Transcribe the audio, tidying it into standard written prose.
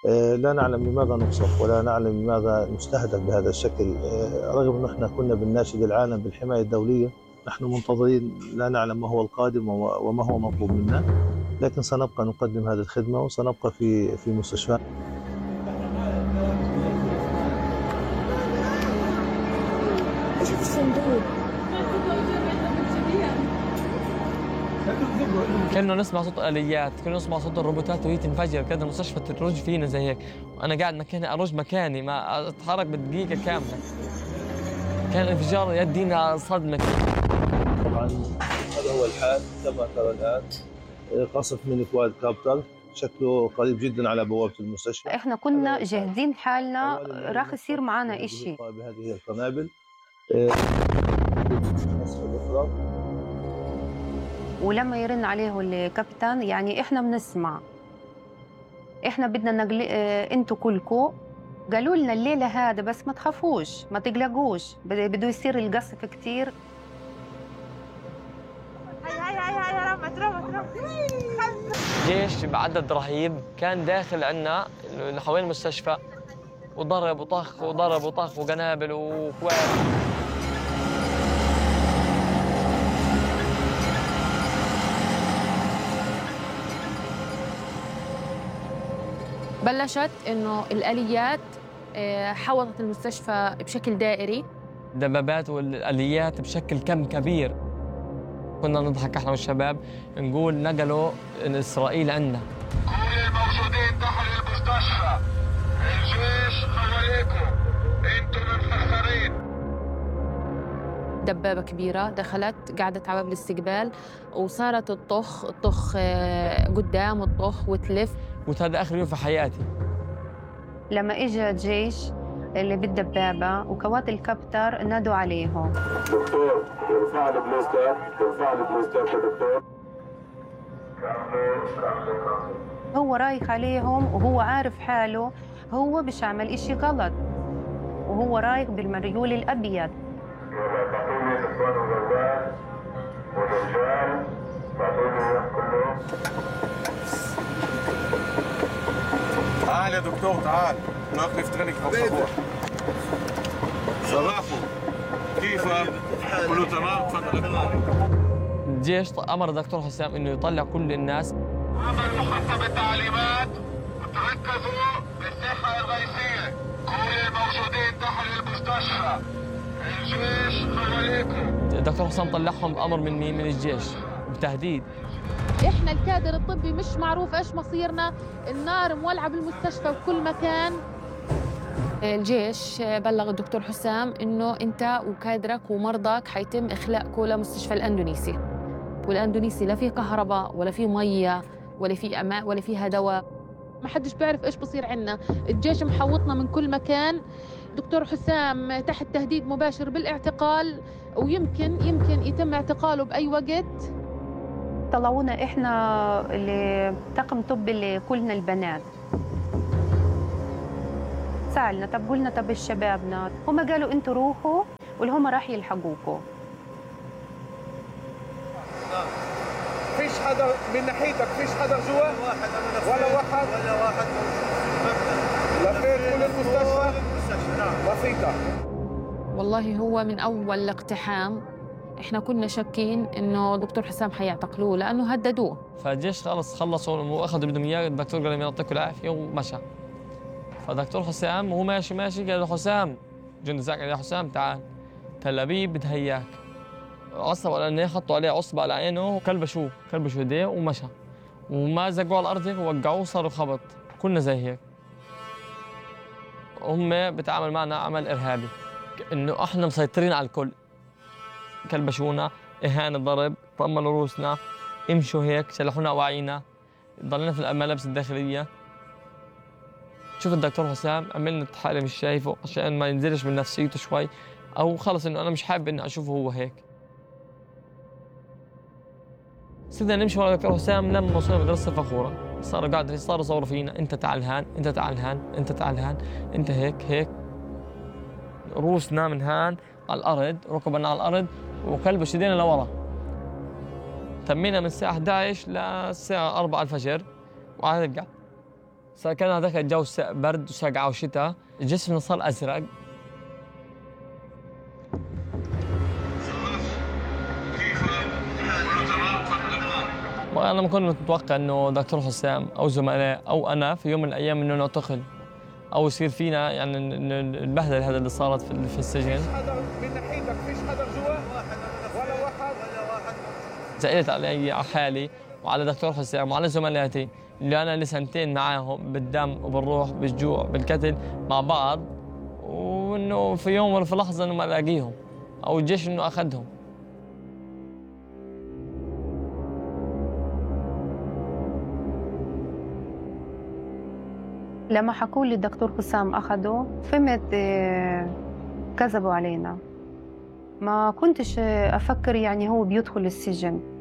لا نعلم لماذا نقصف ولا نعلم لماذا نستهدف بهذا الشكل، رغم أن احنا كنا بنناشد العالم بالحماية الدولية. نحن منتظرين، لا نعلم ما هو القادم وما هو مطلوب منا، لكن سنبقى نقدم هذه الخدمة وسنبقى في مستشفى. كنا نسمع صوت آليات، كنا نسمع صوت الروبوتات وهي تنفجر، كان المستشفى ترج فينا زي هيك، وأنا قاعد مكاني أرج مكاني ما أتحرك بدقيقة كاملة. كان انفجار يدينا صدمة. طبعا هذا هو الحال كما ترى الآن، قصف من كواد كابتر شكله قريب جدا على بوابة المستشفى. احنا كنا جاهزين حالنا راح يصير معنا إشي. بهذه القنابل ولما يرن عليه الكابتن يعني احنا بنسمع، احنا بدنا نقل انتوا كلكم. قالوا لنا الليله هذا بس ما تخافوش ما تقلقوش، بده يصير القصف كثير. هاي رمت جيش بعدد رهيب كان داخل عنا حوالين المستشفى، وضرب وطخ وضرب وطخ وقنابل وكواب. بلشت إنه الآليات حوطت المستشفى بشكل دائري، دبابات والآليات بشكل كم كبير. كنا نضحك احنا والشباب نقول نقلوا إسرائيل عنا. كل الموجودين داخل المستشفى، الجيش حواليكم، انتم منفخرين. دبابة كبيرة دخلت قعدت على باب الاستقبال وصارت تطخ قدام وتطخ وتلف. قلت هذا آخر يوم في حياتي. لما اجى الجيش اللي بالدبابة وكوات الكابتر نادوا عليهم. دكتور ارفع لي بلوزتك، ارفع لي بلوزتك يا دكتور. هو رايح عليهم وهو عارف حاله، هو مش عمل إشي غلط، وهو رايح بالمريول الأبيض. بعطوني نسوان وولاد ورجال، بعطوني اياهم كلهم. تعال يا دكتور تعال، نقف تغنيك بالصبور. صباحو كيفك؟ كله تمام؟ تفضل. الجيش امر الدكتور حسام انه يطلع كل الناس. عملوا حسب التعليمات وتركزوا بالساحه الرئيسيه. كل الموجودين داخل المستشفى، الجيش حواليكم. الدكتور حسام طلعهم بامر من مين؟ من الجيش بتهديد. احنا الكادر الطبي مش معروف ايش مصيرنا، النار مولعه بالمستشفى بكل مكان. الجيش بلغ الدكتور حسام انه انت وكادرك ومرضاك حيتم اخلاءكم لمستشفى الاندونيسي، والاندونيسي لا في كهرباء ولا في ميه ولا في امان ولا فيها دواء. ما حدش بيعرف ايش بصير عنا، الجيش محوطنا من كل مكان. دكتور حسام تحت تهديد مباشر بالاعتقال، ويمكن يتم اعتقاله باي وقت. طلعونا احنا اللي طاقم طب اللي كلنا البنات، سألنا طب قلنا طب الشبابنا، هم قالوا انتوا روحوا واللي هم راح يلحقوكم. فيش حدا من ناحيتك، فيش حدا جوا؟ ولا واحد لفيت كل المستشفى؟ بسيطة. والله هو من اول الاقتحام احنا كنا شاكين انه دكتور حسام حيعتقلوه لانه هددوه. فالجيش خلصوا واخذوا بدهم اياه، الدكتور قال لهم يعطيكم العافيه ومشى. فدكتور حسام وهو ماشي قال له حسام، جندي زاك قال له حسام تعال، تل ابيب بدها اياك. عصبوا على عينيه، حطوا عليه عصبه على عينه وكلبشوه ايديه ومشى، وما زقوا على الارض ووقعوه صاروا خبط. كنا زي هيك. هم بتعامل معنا عمل ارهابي، انه احنا مسيطرين على الكل. كلبشونا، اهانه، ضرب، طملوا رؤوسنا، امشوا هيك، شلحونا اواعينا، ضلينا في الملابس الداخليه. شوف الدكتور حسام عملنا حالي مش شايفه عشان ما ينزلش من نفسيته شوي، او خلص انه انا مش حابب اني اشوفه هو هيك. صرنا نمشي ورا الدكتور حسام لما وصلنا مدرسه الفخوره، صاروا يصوروا فينا، انت تعال هان، انت تعال هان، انت تعال هان، انت هيك. روسنا من هان على الارض، ركبنا على الارض وكلبش ايدينا لورا. تمينا من الساعه 11 للساعه 4 الفجر وعلى القعد. كان هذاك الجو برد وسقعة وشتاء، جسمنا صار أزرق. أنا ما كنت متوقع إنه دكتور حسام أو زملاء أو أنا في يوم من الأيام إنه نعتقل أو يصير فينا يعني البهدلة هذا اللي صارت في السجن. فيش حدا من ناحيتك، فيش حدا جوا ولا واحد. زعلت علي على حالي وعلى دكتور حسام وعلى زملاتي اللي أنا لسنتين معاهم بالدم وبالروح بالجوع بالقتل مع بعض، وإنه في يوم ولا في لحظة إنه ما ألاقيهم أو الجيش إنه أخذهم. لما حكوا لي الدكتور حسام أخده فهمت كذبوا علينا. ما كنتش أفكر يعني هو بيدخل السجن.